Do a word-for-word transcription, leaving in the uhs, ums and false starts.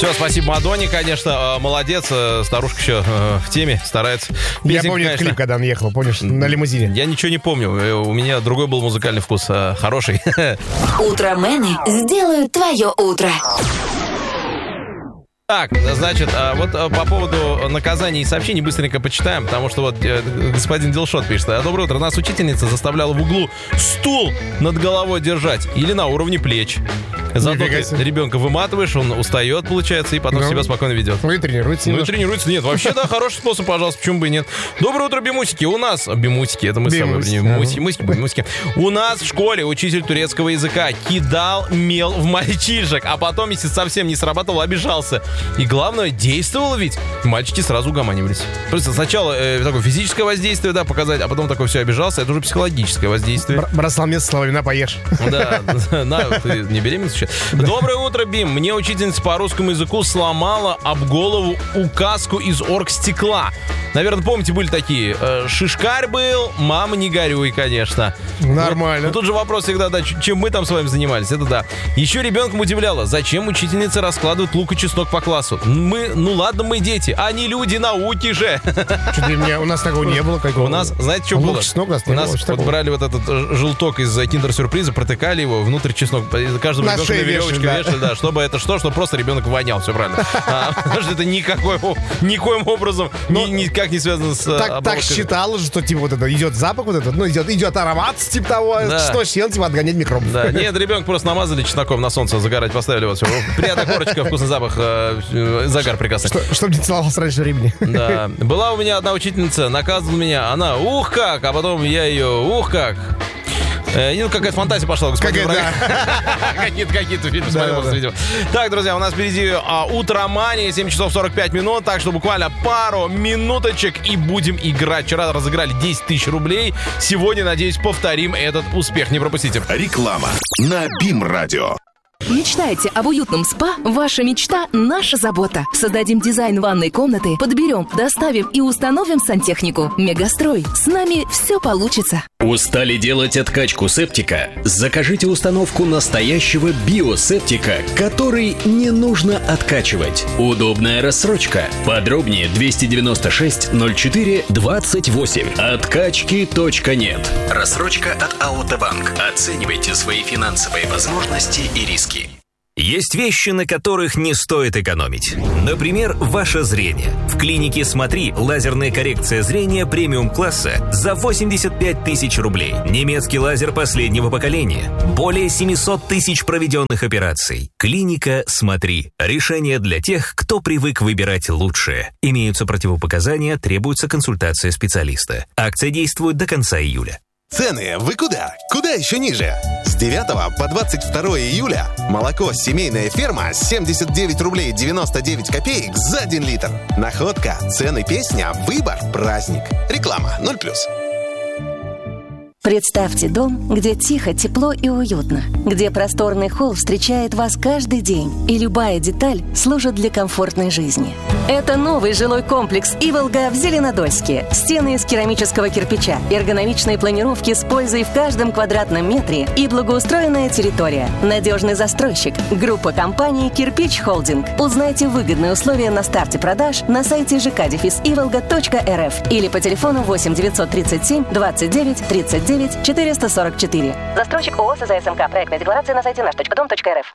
Все, спасибо Мадонне, конечно. Молодец, старушка еще в теме, старается. Я Песенка, помню конечно... клип, когда он ехал, помнишь, на лимузине. Я ничего не помню. У меня другой был музыкальный вкус, хороший. Утромены сделают твое утро. Так, значит, вот по поводу наказаний и сообщений быстренько почитаем, потому что вот господин Дилшот пишет. Доброе утро. Нас учительница заставляла в углу стул над головой держать или на уровне плеч. Зато ты ребенка выматываешь, он устает, получается, и потом ну, себя спокойно ведет. Ну и тренируется. Ну и тренируется. Нет, вообще, да, хороший способ, пожалуйста, почему бы и нет. Доброе утро, бимусики. У нас... Бимусики, это мы с собой. Мусики, мусики, бимусики. У нас в школе учитель турецкого языка кидал мел в мальчишек, а потом, если совсем не сработало, обижался. И главное, действовало ведь. Мальчики сразу угоманивались. Просто сначала э, такое физическое воздействие, да, показать, а потом такое все обижался. Это уже психологическое воздействие. Бр- бросал место словами, на, поешь. Да, на, ты не беременна сейчас? Доброе утро, Бим. Мне учительница по русскому языку сломала об голову указку из оргстекла. Наверное, помните, были такие. Шишкарь был, мама, не горюй, конечно. Нормально. Но тут же вопрос всегда, да, чем мы там с вами занимались, это да. Еще ребенком удивляло, зачем учительница раскладывает лук и чеснок по классу. Мы, ну ладно, мы дети, а не люди науки же. Что-то меня, у нас такого не было. Какого? У нас, знаете, что было? Лук, чеснок у нас не у нас было. Вот такого? брали вот этот желток из киндер-сюрприза, протыкали его, внутрь чеснок. Каждому на ребенку на веревочке вешали, да. вешали, да, чтобы это что, чтобы просто ребенок вонял, все правильно. А, потому что это никакой, никоим образом ни, никак не связано с... Так, так считалось, что типа вот это идет запах, вот этот, ну идет, идет аромат, типа того, да. что сел, типа отгонять микроб. Да, нет, ребенка просто намазали чесноком на солнце, загорать поставили, вот все. Приятная корочка, вкусный запах, э, загар прекрасный. Что, чтобы не целовался раньше времени. Да. Была у меня одна учительница, наказывала меня, она ух как, а потом я ее ух как. Э, ну, какая-то фантазия пошла, господин враг. Какие-то какие-то фильмы смотрел просто видео. Так, друзья, у нас впереди а, утромания, семь часов сорок пять минут, так что буквально пару минуточек и будем играть. Вчера разыграли десять тысяч рублей. Сегодня, надеюсь, повторим этот успех. Не пропустите. Реклама на БИМ-радио. Мечтаете об уютном спа? Ваша мечта – наша забота. Создадим дизайн ванной комнаты, подберем, доставим и установим сантехнику. Мегастрой. С нами все получится. Устали делать откачку септика? Закажите установку настоящего биосептика, который не нужно откачивать. Удобная рассрочка. Подробнее двести девяносто шесть ноль четыре двадцать восемь. Откачки точка нет. Рассрочка от Аутобанк. Оценивайте свои финансовые возможности и риски. Есть вещи, на которых не стоит экономить. Например, ваше зрение. В клинике «Смотри» лазерная коррекция зрения премиум-класса за восемьдесят пять тысяч рублей. Немецкий лазер последнего поколения. Более семьсот тысяч проведенных операций. Клиника «Смотри». Решение для тех, кто привык выбирать лучшее. Имеются противопоказания, требуется консультация специалиста. Акция действует до конца июля. Цены вы куда? Куда еще ниже? С девятого по двадцать второе июля молоко «Семейная ферма» семьдесят девять рублей девяносто девять копеек за один литр. Находка, цены, песня, выбор, праздник. Реклама ноль плюс. Представьте дом, где тихо, тепло и уютно, где просторный холл встречает вас каждый день, и любая деталь служит для комфортной жизни. Это новый жилой комплекс «Иволга» в Зеленодольске. Стены из керамического кирпича, эргономичные планировки с пользой в каждом квадратном метре и благоустроенная территория. Надежный застройщик. Группа компаний «Кирпич Холдинг». Узнайте выгодные условия на старте продаж на сайте жэ ка дефис иволга точка эр эф или по телефону восемь девятьсот тридцать семь двадцать девять тридцать девять четыреста сорок четыре. Застройщик ООО СЗСМК. Проектная декларация на сайте наш точка дом точка эр эф.